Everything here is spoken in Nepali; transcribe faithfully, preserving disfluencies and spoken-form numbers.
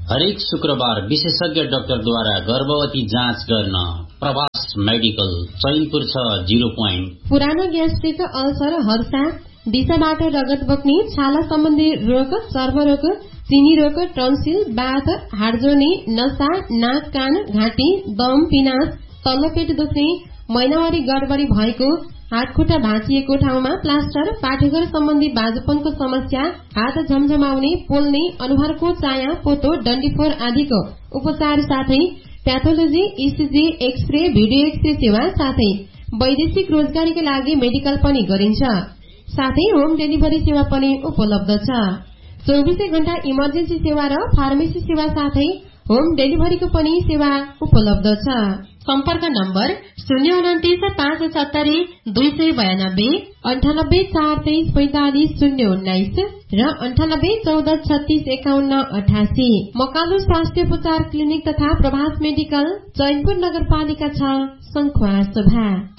हरेक शुक्रबार विशेषज्ञ डाक्टरद्वारा गर्भवती जाँच गर्न प्रवास मेडिकल चैनपुर छ जीरो पोइन्ट। पुरानो ग्यास्ट्रिक, अल्सर, हर्षा, दिशाबाट रगत बग्ने, छाला सम्बन्धी रोग, चर्मरोग, चिनी रोग, टन्सिल, बाथ, हाडजोर्नी, नसा, नाक, कान, घाँटी, दम, पिनास, तल्लो पेट दुख्ने, महिनावारी गडबडी भएको, हात खुट्टा भाँचिएको ठाउँमा प्लास्टर, पाठेघर सम्बन्धी बाजुपनको समस्या, हात झमझमाउने, पोल्ने, अनुहारको चाया, पोतो, डन्डीफोर आदिको उपचार साथै pathology, ECG, x-ray, video x-ray सेवा साथै वैदेशिक रोजगारीका लागि मेडिकल पनि गरिन्छ। साथै होम डेलिभरी सेवा पनि उपलब्ध छ। चौबिसै घण्टा इमर्जेन्सी सेवा र फार्मेसी सेवा साथै होम डेलिभरीको पनि सेवा उपलब्ध छ। सम्पर्क नम्बर शून्य उन्तिस पाँच सत्तरी दुई सय बयानब्बे, अन्ठानब्बे चार तेइस पैंतालिस शून्य उन्नाइस र अन्ठानब्बे चौध छत्तीस एकाउन्न अठासी। मकालु स्वास्थ्य उपचार क्लिनिक तथा प्रभास मेडिकल चैनपुर नगरपालिका छ, सङ्खुवासभा।